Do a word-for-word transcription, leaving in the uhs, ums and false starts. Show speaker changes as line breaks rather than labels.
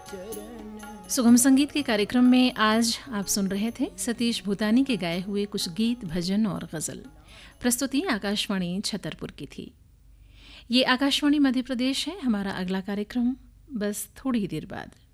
सुगम संगीत के कार्यक्रम में आज आप सुन रहे थे सतीश भूतानी के गाए हुए कुछ गीत, भजन और गज़ल। प्रस्तुति आकाशवाणी छतरपुर की थी। ये आकाशवाणी मध्य प्रदेश है। हमारा अगला कार्यक्रम बस थोड़ी ही देर बाद।